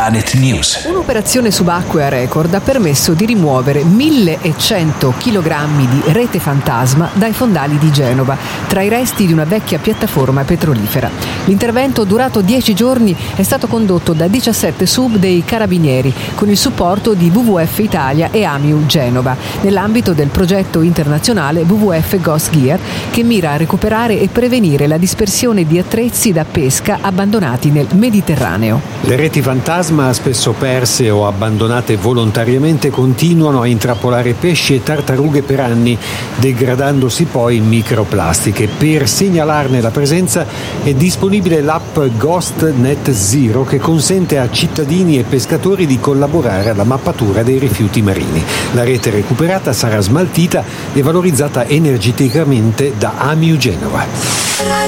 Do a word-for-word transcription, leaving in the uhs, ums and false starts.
Planet News. Un'operazione subacquea record ha permesso di rimuovere millecento chilogrammi di rete fantasma dai fondali di Genova, tra i resti di una vecchia piattaforma petrolifera. L'intervento, durato dieci giorni, è stato condotto da diciassette sub dei Carabinieri, con il supporto di W W F Italia e Amiu Genova, nell'ambito del progetto internazionale W W F Ghost Gear, che mira a recuperare e prevenire la dispersione di attrezzi da pesca abbandonati nel Mediterraneo. Le reti fantasma, spesso perse o abbandonate volontariamente, continuano a intrappolare pesci e tartarughe per anni, degradandosi poi in microplastiche. Per segnalarne la presenza è disponibile l'app Ghost Net Zero, che consente a cittadini e pescatori di collaborare alla mappatura dei rifiuti marini. La rete recuperata sarà smaltita e valorizzata energeticamente da Amiu Genova.